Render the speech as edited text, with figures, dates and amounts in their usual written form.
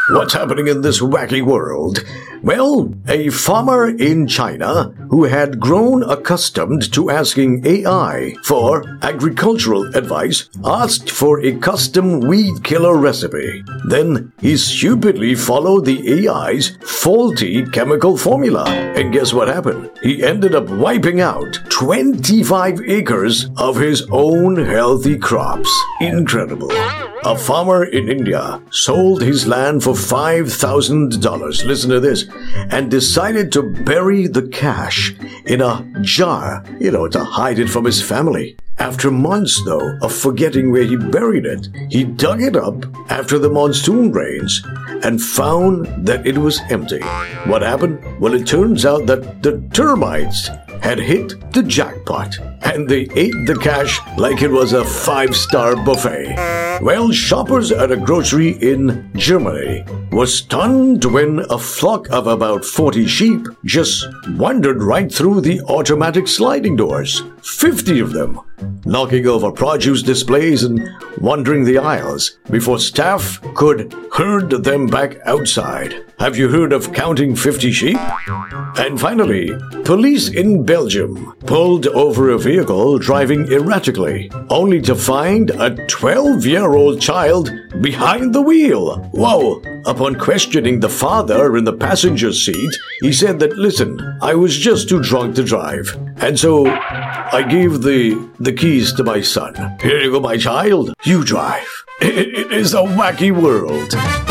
What's happening in this wacky world? Well, a farmer in China who had grown accustomed to asking AI for agricultural advice asked for a custom weed killer recipe. Then he stupidly followed the AI's faulty chemical formula. And guess what happened? He ended up wiping out 25 acres of his own healthy crops. Incredible. A farmer in India sold his land for $5,000, listen to this, and decided to bury the cash in a jar, to hide it from his family. After months, though, of forgetting where he buried it, he dug it up after the monsoon rains and found that it was empty. What happened? Well, it turns out that the termites had hit the jackpot, and they ate the cash like it was a 5-star buffet. Well, shoppers at a grocery in Germany were stunned when a flock of about 40 sheep just wandered right through the automatic sliding doors. 50 of them, knocking over produce displays and wandering the aisles before staff could herd them back outside. Have you heard of counting 50 sheep? And finally, police in Belgium pulled over a vehicle driving erratically, only to find a 12-year-old child behind the wheel. Whoa! Upon questioning the father in the passenger seat, he said that, listen, I was just too drunk to drive. And so I gave the keys to my son. Here you go, my child. You drive. It is a wacky world.